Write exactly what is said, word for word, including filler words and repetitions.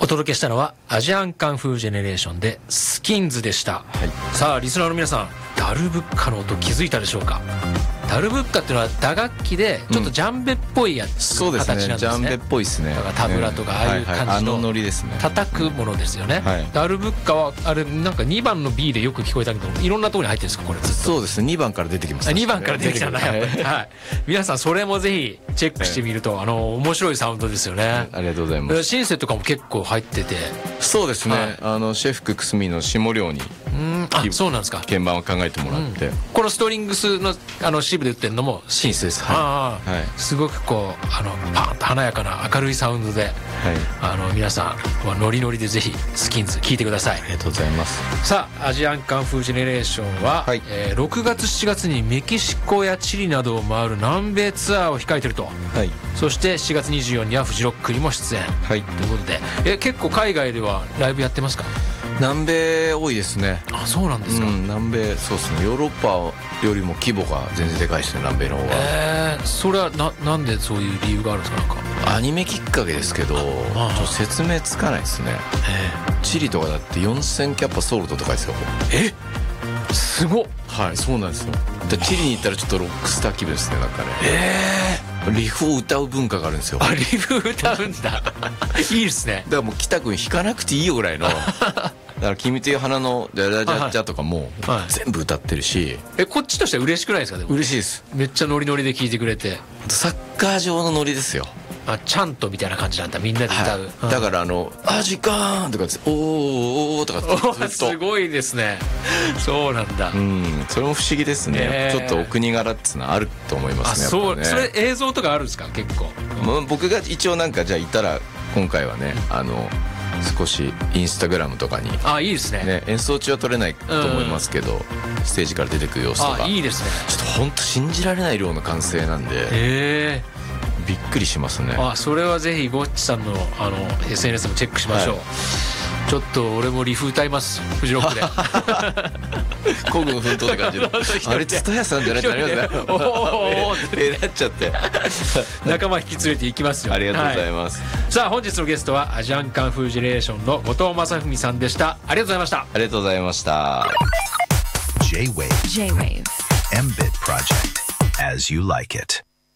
お届けしたのはアジアンカンフージェネレーションでスキンズでした、はい、さあリスナーの皆さん、ダルブッカの音気づいたでしょうか。ダルブッカっていうのは打楽器でちょっとジャンベっぽいやつ、うん、形なんですね。 ジャンベっぽいですね。 だからタブラとかああいう感じのノリですね。 叩くものですよね、 はい、 ダルブッカはあれなんかにばんの ビー でよく聞こえたけど、いろんなところに入ってるんですかこれずっと。 そうですね、にばんから出てきます、ね、 にばんから出てきたんだ、はい、はい、皆さんそれもぜひチェックしてみると、はい、あの面白いサウンドですよね。 ありがとうございます。 シンセとかも結構入ってて。 そうですね、はい、あのシェフククスミの下寮にうんあそうなんですか。 鍵盤を考えてもらって、うん、 このストリングスのあのシーブで売ってるのもシンセです。はい、はい、すごくこうあのパンと華やかな明るいサウンドで、はい、あの皆さんはノリノリでぜひスキンズ聴いてください。 ありがとうございます。 さあアジアンカンフージェネレーションは、はい、えー、ろくがつしちがつにメキシコやチリなどを回る南米ツアーを控えてると、はい、そしてしがつにじゅうよっかにはフジロックにも出演、はい、ということで、え結構海外ではライブやってますか。 南米多いですね。 あ、そうなんですか、うん、 南米そうですね。ヨーロッパよりも規模が全然でかいですね、南米の方は。 えー、それは な, なんでそういう理由があるんですか。なんかアニメきっかけですけど、ちょっと説明つかないですね。チリとかだってよんせんキャッパソルトとかですよ。 えすごっ。 はい、そうなんですよ。でチリに行ったらちょっとロックスター気分ですね。なんかね、 えー、リフを歌う文化があるんですよ。 あ、リフ歌うんだいいですね。 だからもう北君弾かなくていいよぐらいのだから君という花のジャジャジャジャとかも全部歌ってるし、はいはい、 えこっちとしては嬉しくないですか。でも嬉しいです。 めっちゃノリノリで聴いてくれて。 サッカー場のノリですよ。 あ、チャントみたいな感じなんだ、みんなで歌う、 はい、だからあの「アジカーン」とか「おーおー」とかってずっとすごいですね。そうなんだ。 うん、それも不思議ですね、えー、ちょっとお国柄っていうのはあると思いますね。 あ、そう、 ね、 それ映像とかあるんですか結構。 もう僕が一応なんかじゃあいたら今回はね、あの少しインスタグラムとかに、 あ、いいですね。 ね、演奏中は撮れないと思いますけど、うん、ステージから出てくる様子とか。 あ、いいですね。 ちょっと本当信じられない量の歓声なんで、 へえ、 びっくりしますね。 あ、それはぜひゴッチさんのあの エスエヌエス もチェックしましょう、はい、ちょっと俺もリフ歌いますフジロックで孤軍奮闘って感じのあれツタヤさんじゃないってなりますね。おおえなっちゃって仲間引き連れていきますよ。 ありがとうございます、はい、 さあ本日のゲストはアジアンカンフージェネレーションの後藤正文さんでした。ありがとうございました。 ありがとうございました。 J-Wave J-Wave M-Bit Project As You Like It